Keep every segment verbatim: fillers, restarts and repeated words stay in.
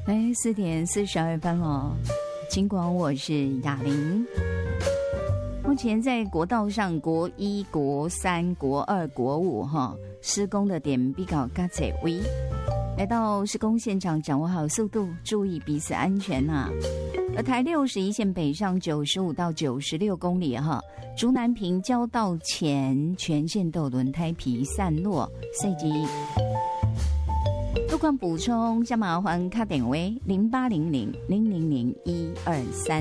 来四点四十二分哦，尽管我是雅玲。目前在国道上，国一、国三、国二、国五哈施工的点比较较侪位。来到施工现场，掌握好速度，注意彼此安全呐、啊。而台六十一线北上九十五到九十六公里哈，竹南平交道前全线都轮胎皮散落，所以路况补充，加麻烦卡点为零八零零零零零一二三。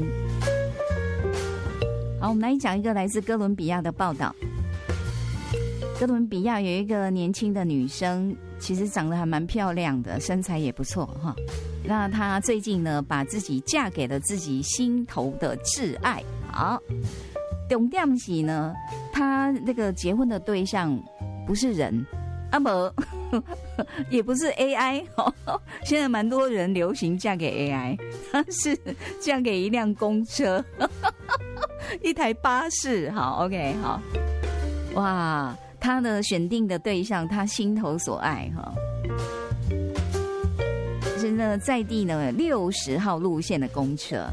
好，我们来讲一个来自哥伦比亚的报道。哥伦比亚有一个年轻的女生，其实长得还蛮漂亮的，身材也不错哈。那她最近呢，把自己嫁给了自己心头的挚爱。好，重点是呢，她那个结婚的对象不是人，啊不，也不是 A I。现在蛮多人流行嫁给 A I， 她是嫁给一辆公车，一台巴士。好 ，OK， 好，哇。他的选定的对象，他心头所爱哈，是呢在地呢六十号路线的公车。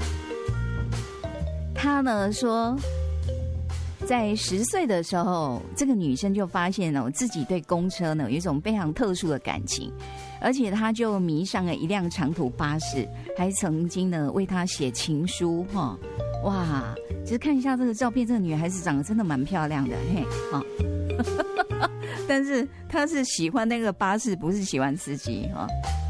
他呢说，在十岁的时候，这个女生就发现了自己对公车呢有一种非常特殊的感情，而且她就迷上了一辆长途巴士，还曾经呢为她写情书哈。哇，其实看一下这个照片，这个女孩子长得真的蛮漂亮的嘿哈。但是他是喜欢那个巴士，不是喜欢司机哈。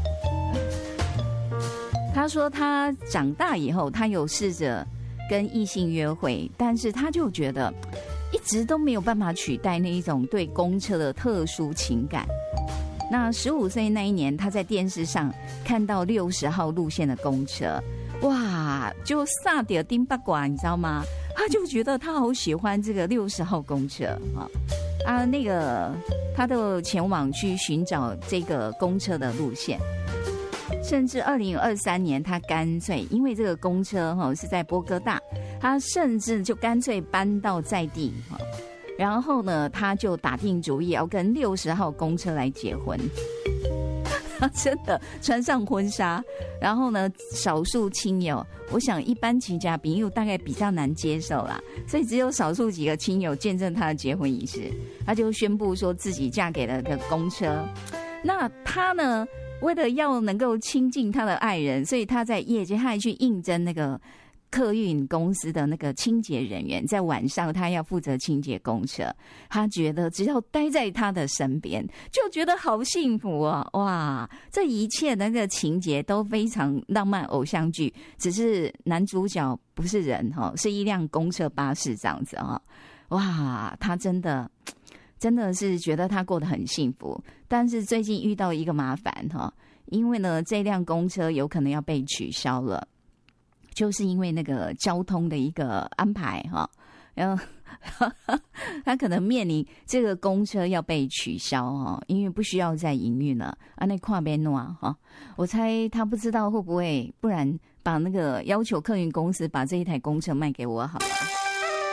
他说他长大以后，他有试着跟异性约会，但是他就觉得一直都没有办法取代那一种对公车的特殊情感。那十五岁那一年，他在电视上看到六十号路线的公车，哇，就撒点丁八卦，你知道吗？他就觉得他好喜欢这个六十号公车啊。啊，那个他都前往去寻找这个公车的路线，甚至二零二三年，他干脆因为这个公车哈是在波哥大，他甚至就干脆搬到在地哈，然后呢，他就打定主意要跟六十号公车来结婚。他真的穿上婚纱，然后呢，少数亲友，我想一般亲家朋友大概比较难接受啦，所以只有少数几个亲友见证他的结婚仪式，他就宣布说自己嫁给了个公车。那他呢，为了要能够亲近他的爱人，所以他在夜间他还去应征那个客运公司的那个清洁人员，在晚上他要负责清洁公车，他觉得只要待在他的身边就觉得好幸福啊！哇，这一切的那个情节都非常浪漫偶像剧，只是男主角不是人哈，是一辆公车巴士这样子哈。哇，他真的真的是觉得他过得很幸福，但是最近遇到一个麻烦哈，因为呢这辆公车有可能要被取消了。就是因为那个交通的一个安排哈，然后他可能面临这个公车要被取消哈，因为不需要再营运了啊。那跨边诺哈，我猜他不知道会不会，不然把那个要求客运公司把这一台公车卖给我好了。